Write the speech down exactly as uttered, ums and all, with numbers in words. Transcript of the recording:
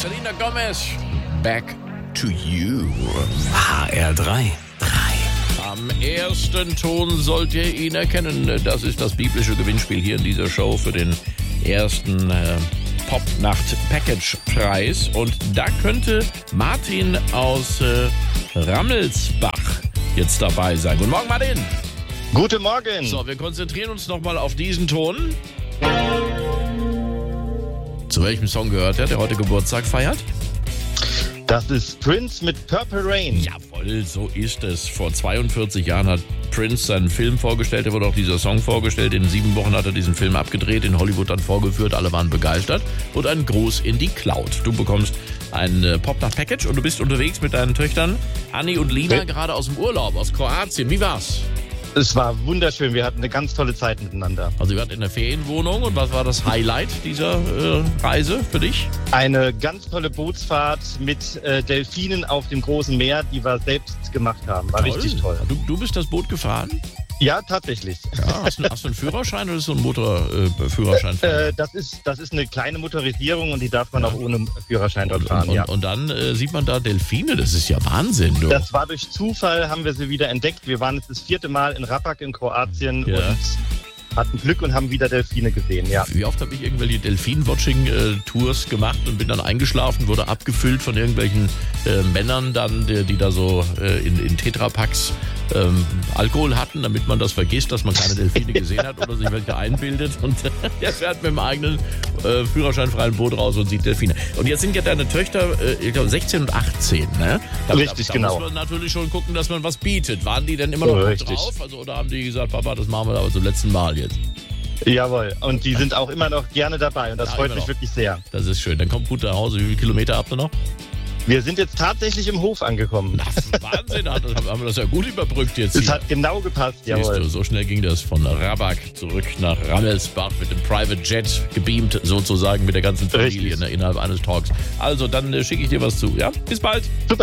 Selena Gomez, Back to You. H R drei. Am ersten Ton sollt ihr ihn erkennen. Das ist das biblische Gewinnspiel hier in dieser Show für den ersten äh, Pop-Nacht-Package-Preis. Und da könnte Martin aus äh, Rammelsbach jetzt dabei sein. Guten Morgen, Martin. Guten Morgen. So, wir konzentrieren uns nochmal auf diesen Ton. Zu welchem Song gehört er, der heute Geburtstag feiert? Das ist Prince mit Purple Rain. Jawohl, so ist es. Vor zweiundvierzig Jahren hat Prince seinen Film vorgestellt. Da wurde auch dieser Song vorgestellt. In sieben Wochen hat er diesen Film abgedreht, in Hollywood dann vorgeführt. Alle waren begeistert. Und ein Gruß in die Cloud. Du bekommst ein äh, Pop-Nacht-Package und du bist unterwegs mit deinen Töchtern Anni und Lina, Hey. gerade aus dem Urlaub, aus Kroatien. Wie war's? Es war wunderschön. Wir hatten eine ganz tolle Zeit miteinander. Also ihr wart in der Ferienwohnung. Und was war das Highlight dieser äh, Reise für dich? Eine ganz tolle Bootsfahrt mit äh, Delfinen auf dem großen Meer, die wir selbst gemacht haben. War richtig toll. Du, du bist das Boot gefahren? Ja, tatsächlich. Ja, hast, du, hast du einen Führerschein oder ist so ein Motorführerschein? Äh, Äh, das, ist, das ist eine kleine Motorisierung und die darf man Ja. auch ohne Führerschein dort und, fahren. und, ja. und dann äh, sieht man da Delfine. Das ist ja Wahnsinn, du. Das war durch Zufall, haben wir sie wieder entdeckt. Wir waren jetzt das vierte Mal in Rapak in Kroatien Ja. und hatten Glück und haben wieder Delfine gesehen. Ja. Wie oft habe ich irgendwelche Delfin-Watching-Tours gemacht und bin dann eingeschlafen, wurde abgefüllt von irgendwelchen äh, Männern dann, die, die da so äh, in, in Tetrapacks ähm, Alkohol hatten, damit man das vergisst, dass man keine Delfine gesehen hat oder sich welche einbildet. Und der fährt mit dem eigenen äh, führerscheinfreien Boot raus und sieht Delfine. Und jetzt sind ja deine Töchter, äh, ich glaube, sechzehn und achtzehn, ne? Da, Richtig, da, da genau. muss man natürlich schon gucken, dass man was bietet. Waren die denn immer noch Oh, gut richtig. drauf? Also, oder haben die gesagt, Papa, das machen wir aber zum letzten Mal jetzt? Jawohl. Und die sind auch immer noch gerne dabei und das Ja, freut immer mich noch. wirklich sehr. Das ist schön. Dann kommt gut nach Hause. Wie viele Kilometer habt ihr noch? Wir sind jetzt tatsächlich im Hof angekommen. Wahnsinn, hat- haben wir das ja gut überbrückt jetzt Es hier. hat genau gepasst, Siehst jawohl. du, so schnell ging das von Raback zurück nach Rammelsbach mit dem Private Jet gebeamt, sozusagen mit der ganzen Familie Richtig. ne, innerhalb eines Talks. Also, dann äh, schicke ich dir was zu, ja? Bis bald! Super.